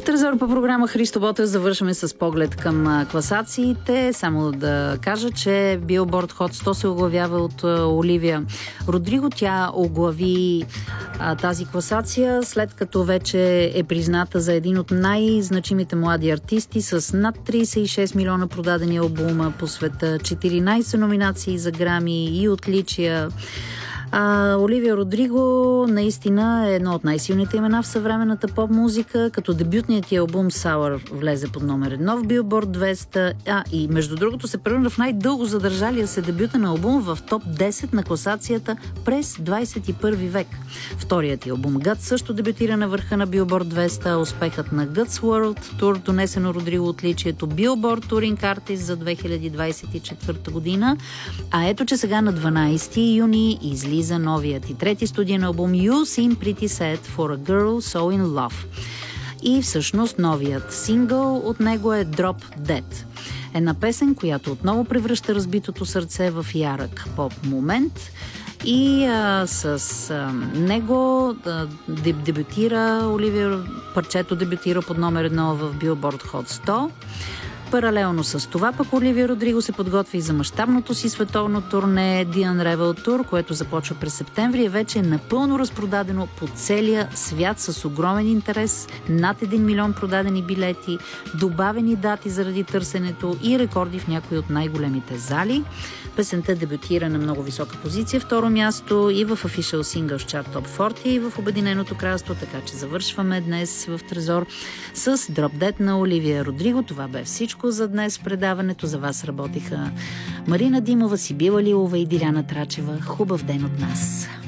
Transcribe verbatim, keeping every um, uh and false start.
Трезор по програма Христо Ботев завършваме с поглед към класациите. Само да кажа, че Billboard Hot сто се оглавява от Оливия Родриго. Тя оглави а, тази класация, след като вече е призната за един от най-значимите млади артисти с над трийсет и шест милиона продадени албума по света, четиринайсет номинации за Грами и отличия. А, Оливия Родриго наистина е едно от най-силните имена в съвременната поп-музика, като дебютният ти албум Sour влезе под номер едно в Billboard двеста, а и между другото се превърна в най-дълго задържалия се дебютен албум в топ десет на класацията през двайсет и първи век. Вторият ти албум Guts също дебютира на върха на Billboard двеста, успехът на Guts World Tour донесено Родриго отличието Billboard Touring Artist за две хиляди двайсет и четвърта година, а ето че сега на дванайсети юни излиза за новият и трети студиен албум You Seem Pretty Sad for a Girl So In Love. И всъщност новият сингъл от него е Drop Dead. Една песен, която отново превръща разбитото сърце в ярък поп момент. И а, с а, него а, дебютира Оливия, парчето дебютира под номер едно в Billboard Hot сто. Паралелно с това пък Оливия Родриго се подготви за мащабното си световно турне The Unraveled Tour, което започва през септември и вече е напълно разпродадено по целия свят с огромен интерес, над един милион продадени билети, добавени дати заради търсенето и рекорди в някои от най-големите зали. Песента дебютира на много висока позиция, второ място и в Official Singles Chart Top сто и в Обединеното кралство, така че завършваме днес в Трезор с Drop Dead на Оливия Родриго. Това бе всичко за днес в предаването. За вас работиха Марина Димова, Сибила Лилова и Диляна Трачева. Хубав ден от нас!